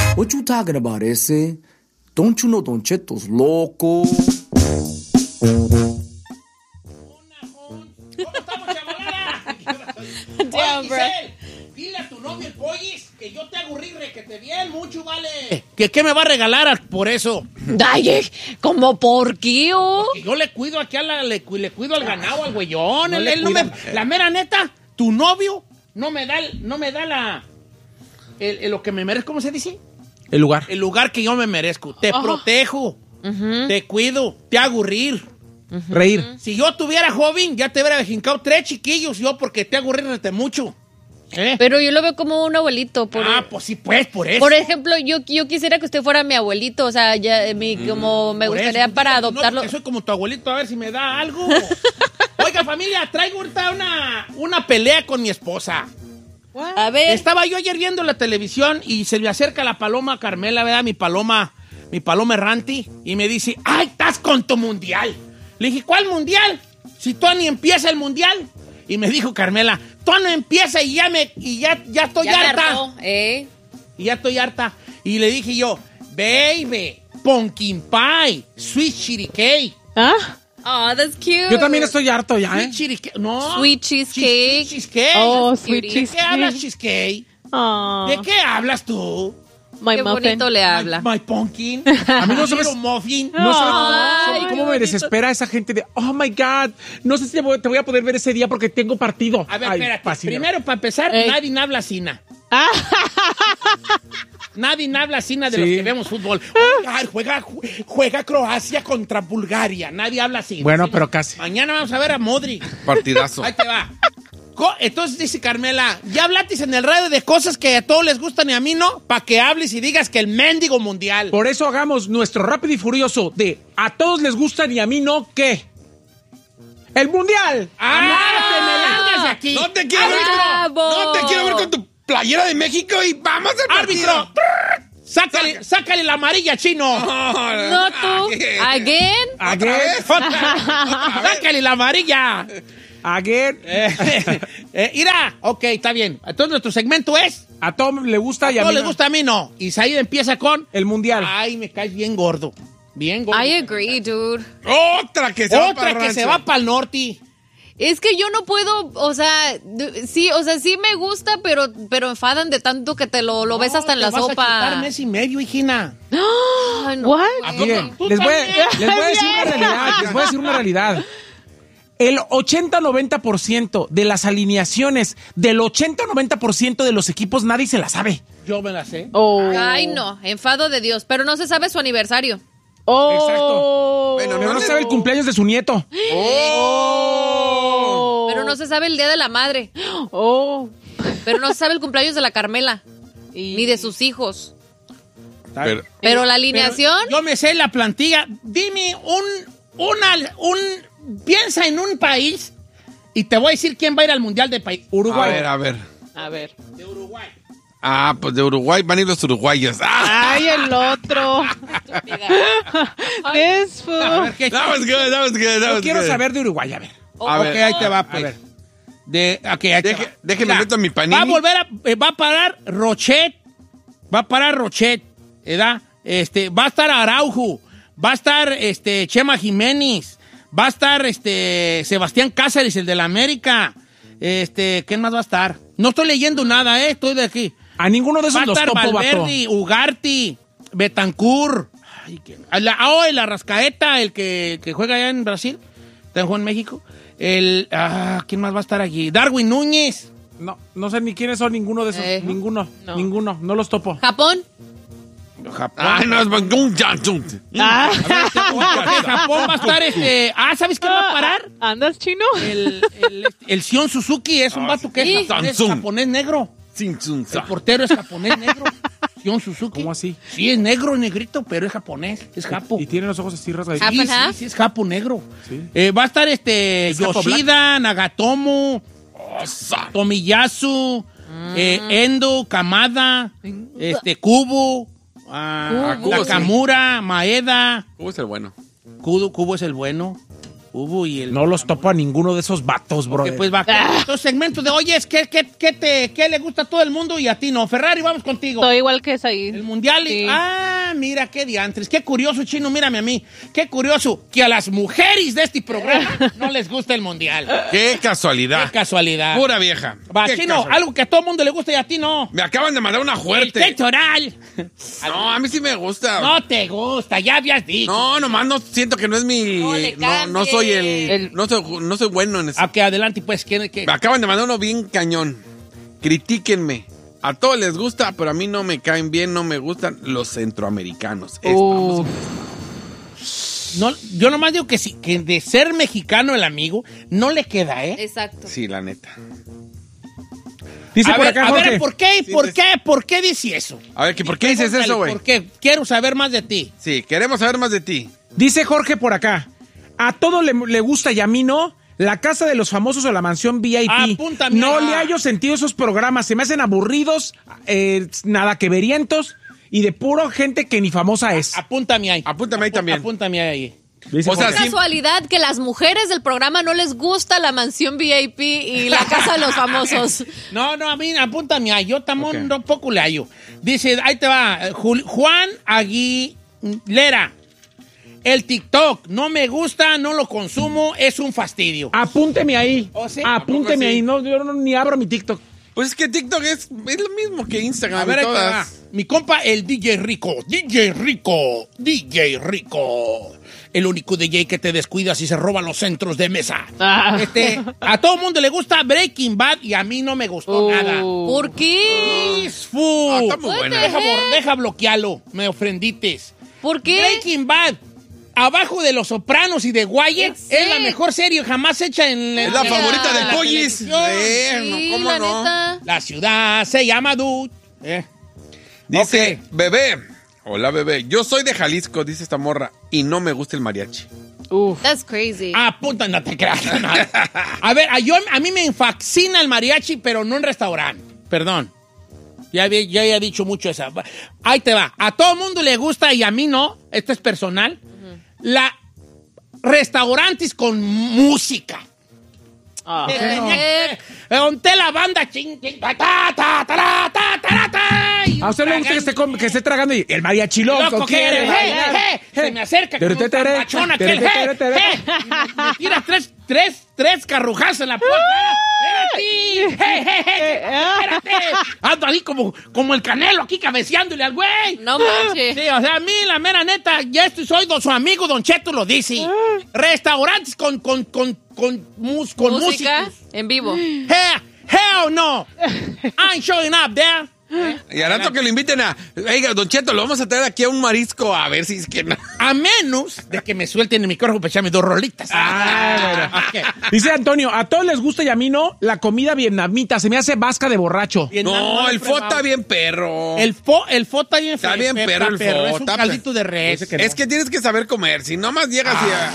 What you talking about, ese? Don't you know Don Cheto's loco? Damn, bro. Dile a tu novio el Pollis que yo te aburrí que te bien mucho, vale. ¿Qué me va a regalar por eso? Ay, ¿cómo por qué, oh? Porque yo le cuido aquí le cuido al ganado, al güeyón. No Él no me, la mera neta, tu novio no me da lo que me merezco, ¿cómo se dice? El lugar. El lugar que yo me merezco. Te protejo, te cuido, te aburrir. Reír. Si yo tuviera joven, ya te hubiera jincado 3 chiquillos yo porque te aburrirte mucho. Pero yo lo veo como un abuelito. Pues sí, pues, por eso. Por ejemplo, yo quisiera que usted fuera mi abuelito, o sea, como me gustaría eso, para adoptarlo. No, soy como tu abuelito, a ver si me da algo. Oiga, familia, traigo ahorita una pelea con mi esposa. A ver. Estaba yo ayer viendo la televisión y se me acerca la paloma Carmela, ¿verdad? Mi paloma errante, y me dice, ¡ay, estás con tu mundial! Le dije, ¿cuál mundial? Si tú ni empieza el mundial. Y me dijo Carmela, tú no empieza y ya estoy harta. Y ya estoy harta. Y le dije yo, baby, pumpkin pie, sweet chili cake. ¿Ah? Oh, that's cute. Yo también estoy harto ya, Sweet chili cake. No. Sweet cheesecake. Cheesecake. Oh, sweet cheesecake. ¿De qué hablas, cheesecake? Oh. ¿De qué hablas tú? Qué bonito le habla. My pumpkin. A mí no sabes, muffin. no sabes cómo me desespera esa gente de, oh my God, no sé si te voy a poder ver ese día porque tengo partido. A ver, ay, espérate. fascinante. Primero, para empezar, nadie habla sina. Nadie habla sina de los que vemos fútbol. Ay, juega Croacia contra Bulgaria. Nadie habla así. Bueno, pero casi. Mañana vamos a ver a Modric. Partidazo. Ahí te va. Entonces dice Carmela, ya hablaste en el radio de cosas que a todos les gustan y a mí no, para que hables y digas que el mendigo mundial. Por eso hagamos nuestro rápido y furioso de a todos les gustan y a mí no, ¿qué? ¡El mundial! ¡Te me largas de aquí! No te quiero ver con tu playera de México y vamos al partido. ¡Árbitro! Sácale la amarilla, chino. No tú. Again. Sácale la amarilla. Again. Mira, ok, está bien. Entonces nuestro segmento es A Tom le gusta y a no mí les no. gusta, a mí no. Y Said empieza con El mundial. ay, me caes bien gordo. Bien gordo. I agree, dude. Otra que se va para Otra que se va para el norte. Es que yo no puedo, o sea, sí me gusta, pero enfadan de tanto que te lo ves hasta en la Vas a sopa. quitar mes y medio, hijina. Ay, no. Miren, Tú les voy también. a decir una realidad. Les voy a decir una realidad. El 80-90% de las alineaciones del 80-90% de los equipos nadie se la sabe. Yo me la sé. Ay, no, enfado de Dios, pero no se sabe su aniversario. Exacto. Bueno, Pero no sabe el cumpleaños de su nieto. Pero no se sabe el día de la madre. Pero no se sabe el cumpleaños de la Carmela. Ni de sus Pero la alineación. Yo me sé la plantilla. Dime piensa en un país y te voy a decir quién va a ir al mundial de país. Uruguay. A ver. A ver. De Uruguay. Ah, pues de Uruguay van a ir los uruguayos. ¡Ah! Ay, el otro. This fool. A ver, ¿qué? That was good. Yo quiero saber de Uruguay, a ver. A Ok, ver. ahí te va, pues. A ver. Ahí te va. Déjeme Mira, meto mi panini. va a parar Rochet. ¿Verdad? Va a estar Araujo. Va a estar Chema Jiménez. Va a estar Sebastián Cáceres, el de la América. ¿Quién más va a estar? No estoy leyendo nada, estoy de aquí. A ninguno de Va esos a los estar topo, vato. Valverde, Ugarte, Betancur. El Arrascaeta, el que juega allá en Brasil. También juega en México. ¿Quién más va a estar allí? Darwin Núñez. No sé ni quiénes son ninguno de esos. Ninguno. No los topo. Japón. Japón. Ay, no, es un Japón va a estar ¿sabes quién va a parar? ¿Andas chino? El Sion Suzuki es un vato que es japonés negro. El portero es japonés negro. Sion Suzuki. ¿Cómo así? Sí, es negro, negrito, pero es japonés. Es japo. Y tiene los ojos así rasgaditos. Sí, es japo negro. Sí. Va a estar Japo Yoshida, Nagatomo, Tomiyasu, Endo, Kamada, Kubo, Nakamura, Maeda. ¿Cómo es el bueno? Kubo es el bueno. Y el... No los topo a ninguno de esos vatos, bro. Pues va, estos segmentos de, oye, ¿qué le gusta a todo el mundo y a ti no? Ferrari, vamos contigo. Estoy igual que esa ahí. El mundial. Sí. Mira, qué diantres. Qué curioso, Chino, mírame a mí. Qué curioso que a las mujeres de este programa no les gusta el mundial. Qué casualidad. Qué casualidad. Pura vieja. Va, Chino, algo que a todo el mundo le gusta y a ti no. Me acaban de mandar una fuerte. El techo oral. No, a mí sí me gusta. No te gusta, ya habías dicho. No, nomás no siento que no es mi... No soy no soy bueno en eso. Ok, adelante, pues. ¿Qué? Me acaban de mandar uno bien cañón. Critíquenme. A todos les gusta, pero a mí no me caen bien, no me gustan los centroamericanos. No, yo nomás digo que sí, que de ser mexicano el amigo no le queda, ¿eh? Exacto. Sí, la neta. Dice por acá, Jorge. A ver, ¿por qué dice eso? A ver, ¿por qué dices eso, güey? ¿Por qué? Quiero saber más de ti. Sí, queremos saber más de ti. Dice Jorge por acá. A todo le gusta y a mí no. La Casa de los Famosos o la Mansión VIP. Apúntame. No le hallo sentido esos programas. Se me hacen aburridos, nada que verientos y de puro gente que ni famosa es. Apúntame ahí. Apúntame ahí también. Apúntame ahí. Dice, o sea, casualidad que las mujeres del programa no les gusta la Mansión VIP y la Casa de los Famosos. No, a mí, apúntame ahí. Yo tampoco le hallo. Dice, ahí te va. Juan Aguilera. El TikTok no me gusta, no lo consumo, es un fastidio. Apúnteme ahí. ¿Oh, sí? Apúnteme ahí. No, yo ni abro mi TikTok. Pues es que TikTok es lo mismo que Instagram. A ver, todas. mi compa, el DJ Rico. El único DJ que te descuidas y se roba los centros de mesa. A todo el mundo le gusta Breaking Bad y a mí no me gustó nada. ¿Por qué? Está muy buena. Deja bloquearlo, me ofendites. ¿Por qué? Breaking Bad. Abajo de Los Sopranos y de Wyatt es la mejor serie jamás hecha en es la favorita del Pollis. Sí, ¿cómo no? Neta. La ciudad se llama Dude. Dice, Bebé. Hola, bebé. Yo soy de Jalisco, dice esta morra, y no me gusta el mariachi. That's crazy. Puta, no te creas. No. A ver, a mí me fascina el mariachi, pero no en restaurante. Perdón. Ya había dicho mucho esa. Ahí te va. A todo mundo le gusta y a mí no. Esto es personal. Restaurantes con música. Onté la banda a usted le gusta que esté tragando y el mariachi loco quiere se me acerca como un tambachón aquel me tira tres carrujazos en la puerta. Espérate. Ando ahí como el Canelo aquí cabeceándole al güey. No manches. Sí, o sea, a mí la mera neta, soy su amigo Don Cheto lo dice. Restaurantes con música en vivo. Hell no. I'm showing up there. Y al rato que lo inviten oiga, Don Cheto, lo vamos a traer aquí a un marisco a ver si es que no. A menos de que me suelten el micrófono para echarme 2 rolitas. Okay. Dice Antonio, a todos les gusta y a mí no la comida vietnamita, se me hace vasca de borracho. No, el fo está bien perro. El fo está bien está bien perro el fo. Es un caldito de res. Es que tienes que saber comer, si nomás llegas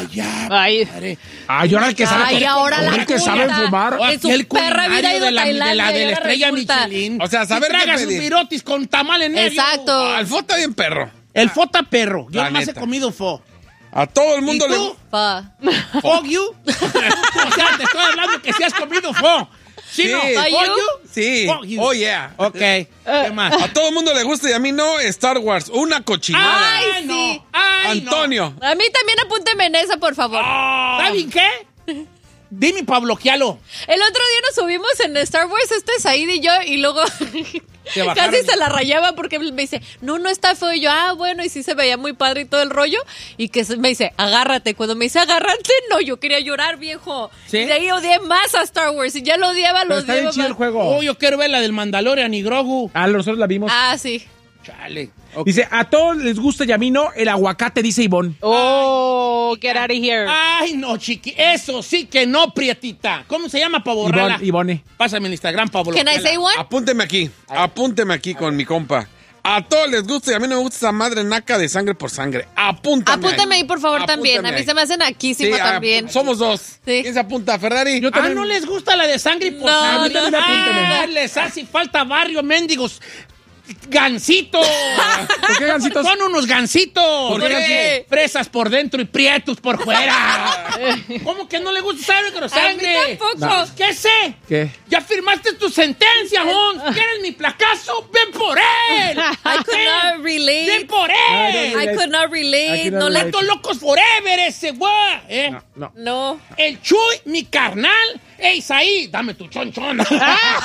ahora el que sabe el que sabe fumar. En su perra vida ha ido a Tailandia. De la estrella Michelin. O sea, saber qué sus virotis con tamal en medio. Exacto. El fo está bien perro. El fo está perro. Yo nomás he comido fo. A todo el mundo le gusta. ¿Fog you? O sea, te estoy hablando que si has comido fo. ¿Sí, no? Sí. Oh, yeah. Ok. ¿Qué más? A todo el mundo le gusta y a mí no. Star Wars. Una cochinada. Ay, sí. Antonio. No. A mí también apúnteme en esa, por favor. ¿Saben qué? Dime para bloquearlo. El otro día nos subimos en Star Wars, Said y yo, y luego casi se la rayaba porque me dice, no está feo. Y yo, bueno, y sí se veía muy padre y todo el rollo. Y que me dice, agárrate. Cuando me dice, agárrate, no, yo quería llorar, viejo. ¿Sí? Y de ahí odié más a Star Wars. Y ya lo odiaba, Pero está bien chido el juego. Yo quiero ver la del Mandalorian y Grogu. Nosotros la vimos. Sí. Chale. Okay. Dice, a todos les gusta y a mí no el aguacate, dice Ivonne. Get out of here. Ay, no, chiqui. Eso sí que no, prietita. ¿Cómo se llama para borrarla? Ivonne. Pásame el Instagram para borrarla. Can I say one? Apúnteme aquí con mi compa. A todos les gusta y a mí no me gusta esa madre naca de sangre por sangre. Apúntame ahí, por favor, también. A mí se me hace naquísimo también. Somos 2. Sí. ¿Quién se apunta? ¿Ferrari? Yo también. ¿No les gusta la de sangre por sangre? No. Les hace falta barrio, mendigos. ¡Gansito! ¿Por qué gansitos? Son unos gansitos. ¿Por qué? Fresas por dentro y prietos por fuera. ¿Cómo que no le gusta usar microsangre? A mí tampoco. ¿Qué sé? ¿Qué? Ya firmaste tu sentencia, Hon. ¿Quieres mi placazo? ¡Ven por él! I could not relate. ¡Ven por él! I could not relate. No le... ¡Estos locos forever ese güey! No. El Chuy, mi carnal. ¡Ey, Isaí! Dame tu chonchón. See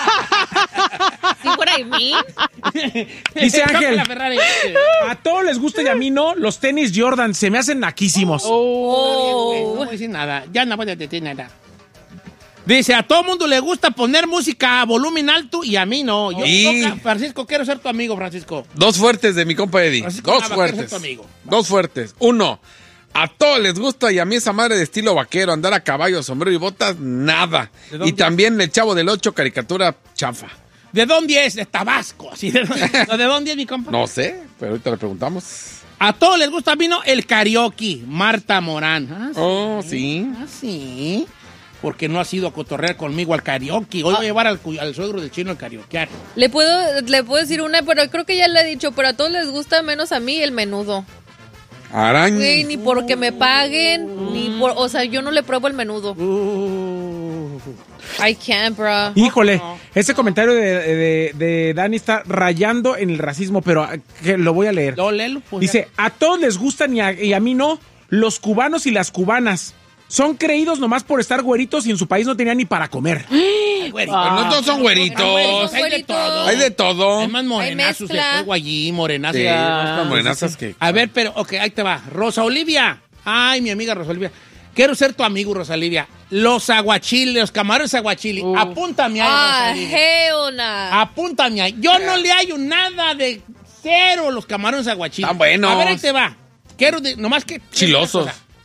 what I mean? Dice Ángel. La Ferrari. A todos les gusta y a mí no. Los tenis Jordan se me hacen naquísimos. No voy a decir nada. Ya no voy a decir nada. Dice, a todo mundo le gusta poner música a volumen alto y a mí no. Francisco, quiero ser tu amigo, Francisco. Dos fuertes de mi compa Eddie. Francisco Dos Nava, fuertes. quiero ser tu amigo. Dos fuertes. Uno, a todos les gusta y a mí esa madre de estilo vaquero, andar a caballo, sombrero y botas, nada. Y también el Chavo del 8, caricatura chafa. ¿De dónde es? De Tabasco. ¿Sí? ¿De dónde es mi compa? No sé, pero ahorita le preguntamos. A todos les gusta vino el karaoke. Marta Morán. Ah, sí. Oh, sí. Ah, sí. Porque no has ido a cotorrear conmigo al karaoke. Hoy voy a llevar al suegro del chino al karaokear. Le puedo decir una, pero creo que ya le he dicho, pero a todos les gusta menos a mí el menudo. Araña. Güey, ni porque me paguen, ni por... O sea, yo no le pruebo el menudo. I can't, bro. Híjole, ese comentario de Dani está rayando en el racismo, pero que lo voy a leer. No, léelo, pues, Dice, a todos les gustan y a mí no, los cubanos y las cubanas. Son creídos nomás por estar güeritos y en su país no tenían ni para comer. Ay, güerito. Pero no todos son güeritos. Hay de todo. Hay de todo. Hay más morenazos de mezcla. fuego allí, morenazos. Sí, están morenazas que... A ver, pero, ok, ahí te va. Rosa Olivia. Ay, mi amiga Rosa Olivia. Quiero ser tu amigo, Rosa Olivia. Los aguachiles, los camarones aguachili. Apúntame ahí, Rosa Olivia. Hell nah. Apúntame ahí. Yo no le hallo nada de cero los camarones aguachili. Están buenos. A ver, ahí te va. Quiero, nomás que... Chilosos.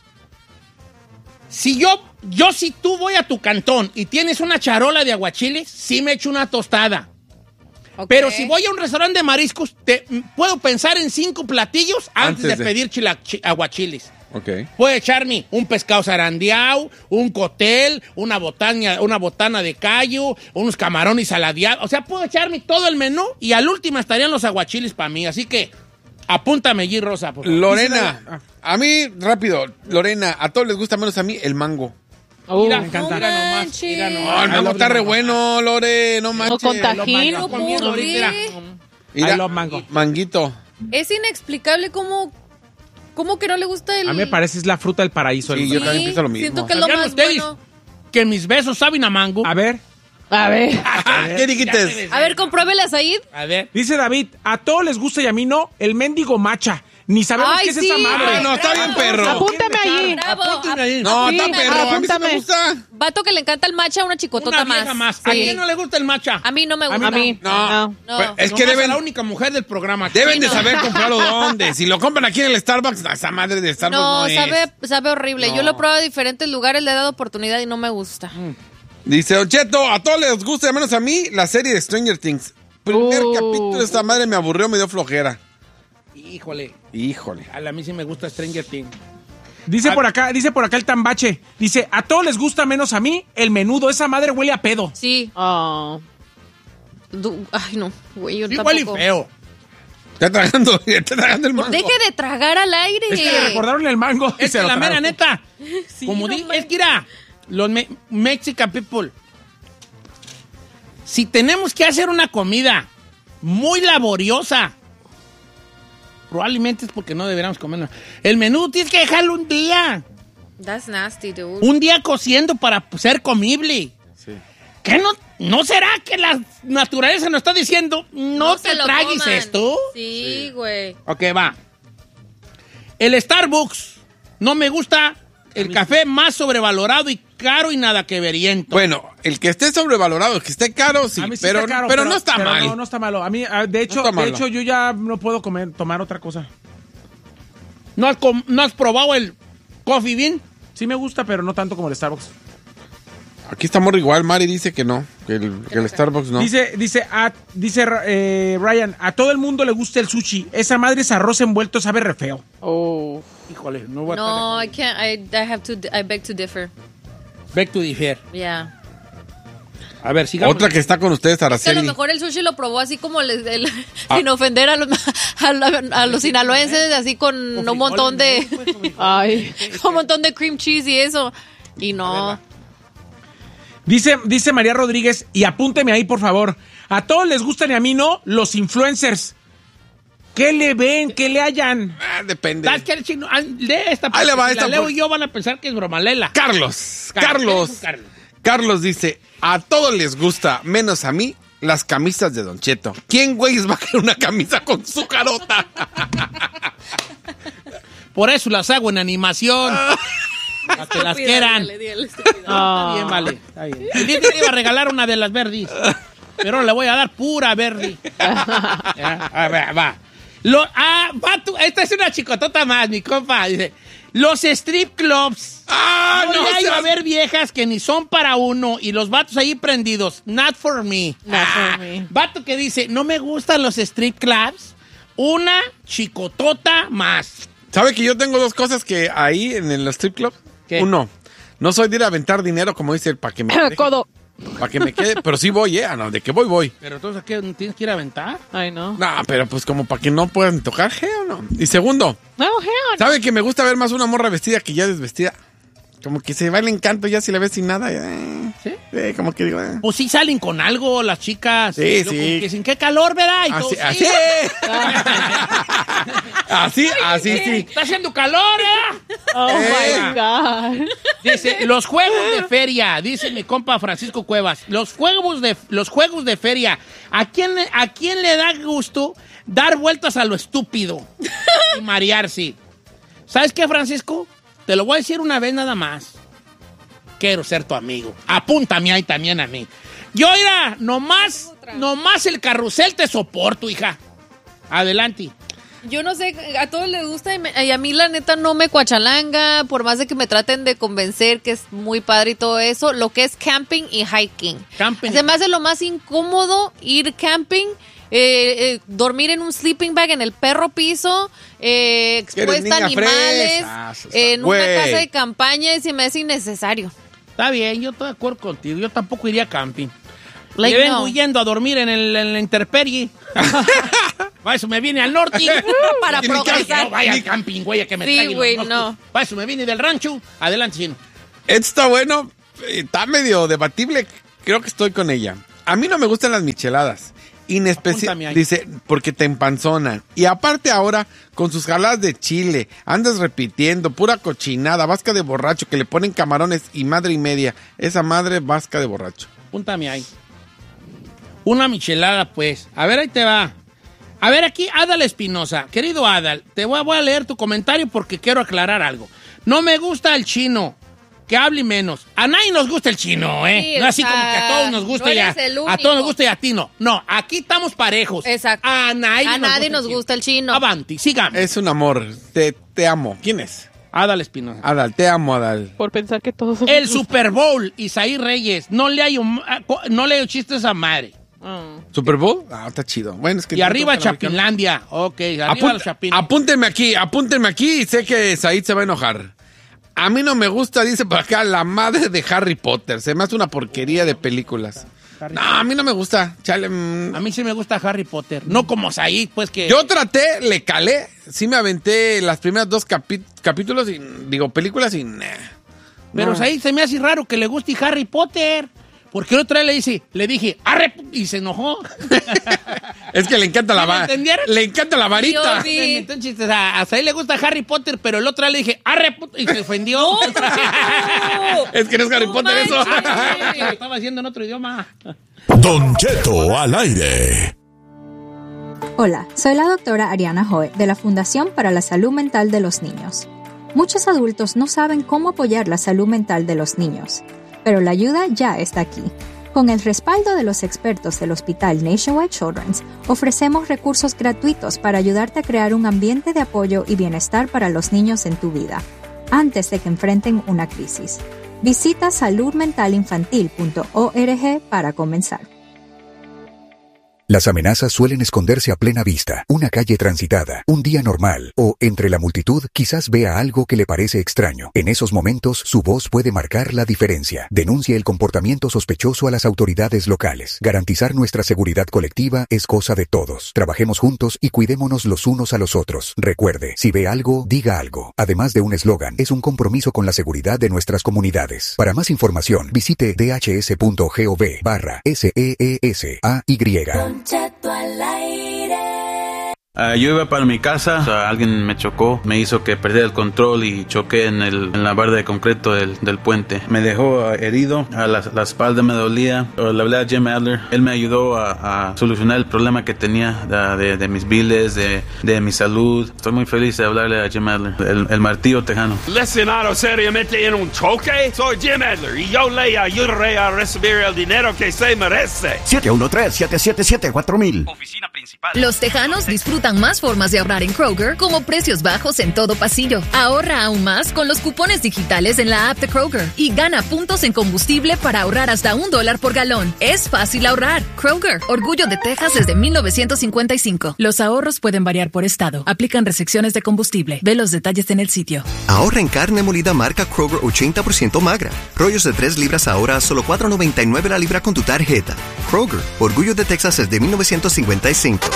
Si si tú voy a tu cantón y tienes una charola de aguachiles, sí me echo una tostada. Okay. Pero si voy a un restaurante de mariscos, puedo pensar en 5 platillos antes de pedir aguachiles. Ok. Puedo echarme un pescado zarandeado, un cotel, una botana de callo, unos camarones saladeados. O sea, puedo echarme todo el menú y al último estarían los aguachiles para mí. Así que apúntame allí, Rosa, por favor. Lorena. A mí, rápido, Lorena, a todos les gusta menos a mí el mango. Mira, me encanta. Mira nomás, manches. mira No, nomás. el mango está re bueno, Lore, no manches. con tajín. Lo comiendo ¿por ahorita, qué? mira. I love mango. Manguito. Es inexplicable cómo que no le gusta el... A mí me parece es la fruta del paraíso. Sí, el- yo también pienso lo mismo. Siento que es lo ¿Sabían más ustedes bueno. que mis besos saben a mango? A ver, A ver. ¿Qué dijiste? A ver, compruébele a Said. A ver. dice David, a todos les gusta y a mí no, el mendigo macha. Ni sabemos Ay, qué es sí. esa madre. Ay, no, está bien, perro. Apúntame allí. Bravo. Apúntame ahí. No, Sí, está perro. A mí sí me apúntame. gusta. Vato que le encanta el matcha, una chicotota Una vieja más. ¿A Sí. quién no le gusta el matcha? A mí no me gusta. A mí. No. No. Pues, es Nomás que a deben... la única mujer del programa. Deben de Sí, no. saber comprarlo dónde. Si lo compran aquí en el Starbucks, esa madre de Starbucks no, No, es. sabe horrible. Yo lo he probado en diferentes lugares, le he dado oportunidad y no me gusta. Dice Don Cheto, a todos les gusta, menos a mí, la serie de Stranger Things. Primer capítulo de esta madre me aburrió, me dio flojera. Híjole. Híjole. A mí sí me gusta Stranger Things. Dice por acá el tambache. Dice, a todos les gusta menos a mí el menudo. Esa madre huele a pedo. Sí. Oh. Ay, no, güey, yo Igual y tampoco. feo. Está tragando el mango. Deje de tragar al aire. Es que le recordaron el mango. y Es se que lo la mera tragó. neta. Sí, Como no es manches. que mira, los Mexican people. Si tenemos que hacer una comida muy laboriosa, probablemente es porque no deberíamos comerla. El menú tienes que dejarlo un día. That's nasty, dude. Un día cociendo para ser comible. Sí. ¿Qué no será que la naturaleza nos está diciendo no te se lo tragues coman. esto? Sí, güey. Ok, va. El Starbucks. No me gusta el café más sobrevalorado y caro y nada que veriento. Bueno, el que esté sobrevalorado, el que esté caro, sí, A mí sí pero, está caro, pero no está pero mal. No está malo. A mí, de hecho, está malo. yo ya no puedo tomar otra cosa. ¿No has probado el Coffee Bean? Sí me gusta, pero no tanto como el Starbucks. Aquí estamos igual, Mari dice que no, que el Starbucks no. Dice Ryan, a todo el mundo le gusta el sushi. Esa madre es arroz envuelto, sabe re feo. Oh. Híjole, no voy a No, estar I can't. I beg to differ. Back to differ. Yeah. A ver, sigamos. Otra que está con ustedes, Que a lo Araceli. mejor el sushi lo probó así como sin ofender a los sinaloenses, así con un montón de Ay. un montón de cream cheese y eso. Y no. Dice María Rodríguez, y apúnteme ahí, por favor. A todos les gustan y a mí no los influencers. ¿Qué le ven? ¿Qué le hallan? Depende. ¿Sabes qué? El chino? Lee esta parte. Ahí le va Si esta la leo por- yo van a pensar que es bromalela. Carlos. Carlos. Carlos dice, a todos les gusta, menos a mí, las camisas de Don Cheto. ¿Quién, güey, va a querer una camisa con su carota? Por eso las hago en animación. Para que las quieran. Está bien, vale. Está bien. El día que te iba a regalar una de las verdis. Pero le voy a dar pura verdi. Ya, a ver, va. Esta es una chicotota más, mi compa. Dice, los strip clubs. ¡Ah, No, no! ya iba a haber viejas que ni son para uno y los vatos ahí prendidos. Not for me. Not for me. Vato que dice, no me gustan los strip clubs. Una chicotota más. ¿Sabe que yo tengo dos cosas que ahí en el strip club? ¿Qué? Uno, no soy de ir a aventar dinero, como dice el para que me Codo. para que me quede, pero sí voy, no, de que voy. Pero entonces, ¿qué? ¿Tienes que ir a aventar? Ay, no. No, pero pues como para que no puedan tocar, ¿o no? Y segundo, No, hell. ¿sabe que me gusta ver más una morra vestida que ya desvestida? Como que se va el encanto ya si la ves sin nada. ¿Sí? Como que digo, Pues sí salen con algo las chicas. Sí, Y luego sí. como que sin qué calor, ¿verdad? Y todo, Así, sí. así, sí. Está haciendo calor, ¿eh? Oh, my God. Dice, los juegos de feria, dice mi compa Francisco Cuevas, los juegos de feria, ¿a quién le da gusto dar vueltas a lo estúpido y marearse? ¿Sabes qué, Francisco? Te lo voy a decir una vez nada más. Quiero ser tu amigo. Apúntame ahí también a mí. Yo, mira, nomás el carrusel te soporto, hija. Adelante. Yo no sé, a todos les gusta y a mí la neta no me cuachalanga, por más de que me traten de convencer que es muy padre y todo eso, lo que es camping y hiking. Camping. Se me hace lo más incómodo ir camping, dormir en un sleeping bag en el perro piso, expuesta niña a animales, fresa. en Güey. una casa de campaña y se me hace innecesario. Está bien, yo estoy de acuerdo contigo. Yo tampoco iría a camping. Like, Me vengo no. yendo a dormir en la intemperie. Para eso me vine al norte. Para Que ni progresar. no vaya al camping, güey, a que me Sí, traigan los güey, moscos. no. Para eso me vine del rancho. Adelante, chino. Esto está bueno, está medio debatible, creo que estoy con ella. A mí no me gustan las micheladas. Apúntame ahí. Dice, porque te empanzonan. Y aparte ahora, con sus jaladas de chile, andas repitiendo, pura cochinada, vasca de borracho, que le ponen camarones y madre y media. Esa madre vasca de borracho. Apúntame ahí. Una michelada, pues. A ver, ahí te va. A ver, aquí, Adal Espinosa. Querido Adal, voy a leer tu comentario porque quiero aclarar algo. No me gusta el chino. Que hable menos. A nadie nos gusta el chino, ¿eh? Sí, no así o sea, como que a todos nos gusta no y eres el a todos nos gusta y a ti no. No, aquí estamos parejos. Exacto. A nadie nos gusta el chino. Avanti, sigamos. Es un amor, te amo. ¿Quién es? Adal Espinosa. Adal, te amo, Adal. Por pensar que todos... El Super Bowl, Isaí Reyes. No le hay chistes a madre. ¿Super Bowl? Ah, está chido. Bueno, es que Y arriba no te gusta el Chapinlandia. Ok, arriba los Chapines. Apúntenme aquí y sé que Said se va a enojar. A mí no me gusta, dice por acá, la madre de Harry Potter. Se me hace una porquería de películas. No, a mí no me gusta. Chale. A mí sí me gusta Harry Potter. No como Said, pues que... Yo traté, le calé. Sí me aventé las primeras dos capítulos y, películas y... Pero No. Said se me hace raro que le guste Harry Potter. Porque el otro día le dije, arre, y se enojó. Es que le encanta ¿Sí me entendieron? Le encanta la varita. Yo sí. Me inventó un chiste. O sea, a Said le gusta Harry Potter, pero el otro día le dije, arre, y se ofendió. Es que no es Harry Potter eso. Ay, lo estaba haciendo en otro idioma. Don Cheto al aire. Hola, soy la doctora Ariana Joe de la Fundación para la Salud Mental de los Niños. Muchos adultos no saben cómo apoyar la salud mental de los niños, pero la ayuda ya está aquí. Con el respaldo de los expertos del Hospital Nationwide Children's, ofrecemos recursos gratuitos para ayudarte a crear un ambiente de apoyo y bienestar para los niños en tu vida, antes de que enfrenten una crisis. Visita saludmentalinfantil.org para comenzar. Las amenazas suelen esconderse a plena vista, una calle transitada, un día normal, o entre la multitud quizás vea algo que le parece extraño. En esos momentos, su voz puede marcar la diferencia. Denuncie el comportamiento sospechoso a las autoridades locales. Garantizar nuestra seguridad colectiva es cosa de todos. Trabajemos juntos y cuidémonos los unos a los otros. Recuerde, si ve algo, diga algo. Además de un eslogan, es un compromiso con la seguridad de nuestras comunidades. Para más información, visite dhs.gov/SEESAY. Yo iba para mi casa, alguien me chocó, me hizo que perdiera el control y choqué en la barda de concreto del puente. Me dejó herido, la espalda me dolía. Le hablé a Jim Adler, él me ayudó a solucionar el problema que tenía de mis biles, de mi salud. Estoy muy feliz de hablarle a Jim Adler, el martillo tejano. Lesionado seriamente en un choque, soy Jim Adler y yo le ayudaré a recibir el dinero que se merece. 713-777-4000. Oficina principal. Los tejanos disfrutan más formas de ahorrar en Kroger, como precios bajos en todo pasillo. Ahorra aún más con los cupones digitales en la app de Kroger y gana puntos en combustible para ahorrar hasta $1 por galón. Es fácil ahorrar. Kroger, orgullo de Texas desde 1955. Los ahorros pueden variar por estado. Aplican restricciones de combustible. Ve los detalles en el sitio. Ahorra en carne molida marca Kroger 80% magra. Rollos de 3 libras ahora a solo $4.99 la libra con tu tarjeta. Kroger, orgullo de Texas desde 1955.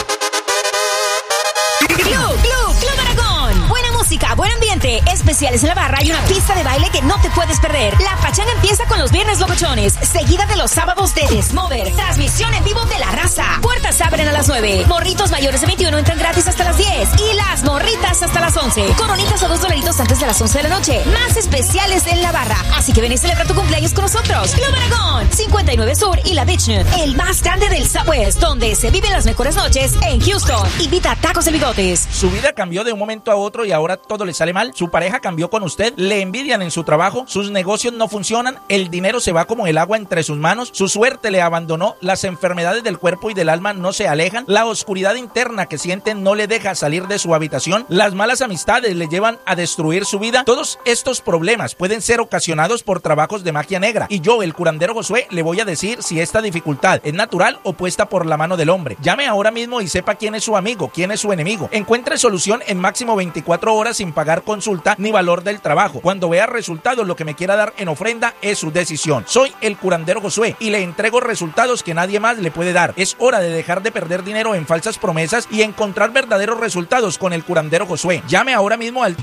Club Aragón. Buena música, buen ambiente, especiales en la barra y una pista de baile que no te puedes perder. La pachanga empieza con los viernes locochones, seguida de los sábados de Desmover. Transmisión en vivo de La Raza. Puertas abren a las 9. Morritos mayores de 21 entran gratis hasta las 10. Y las morritas hasta las 11. Coronitas a $2 antes de las 11 de la noche. Más especiales en la barra. Así que ven y celebra tu cumpleaños con nosotros. Club Aragón, 59 Sur y La Beach, el más grande del Southwest, donde se viven las mejores noches en Houston. Invita a Tacos de Bigotes. Su vida cambió de un momento a otro y ahora todo le sale mal. Su pareja cambió con usted, le envidian en su trabajo, sus negocios no funcionan, el dinero se va como el agua entre sus manos, su suerte le abandonó, las enfermedades del cuerpo y del alma no se alejan, la oscuridad interna que siente no le deja salir de su habitación, las malas amistades le llevan a destruir su vida. Todos estos problemas pueden ser ocasionados por trabajos de magia negra y yo, el curandero Josué, le voy a decir si esta dificultad es natural o puesta por la mano del hombre. Llame ahora mismo y sepa quién es su amigo, quién es su enemigo. Encuentre solución en máximo 24 horas sin pagar consulta ni valor del trabajo. Cuando vea resultados, lo que me quiera dar en ofrenda es su decisión. Soy el curandero Josué y le entrego resultados que nadie más le puede dar. Es hora de dejar de perder dinero en falsas promesas y encontrar verdaderos resultados con el curandero Josué. Llame ahora mismo al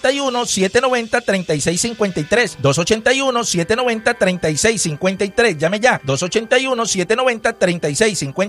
281-790-3653. 281-790-3653. Llame ya. 281-790-3653.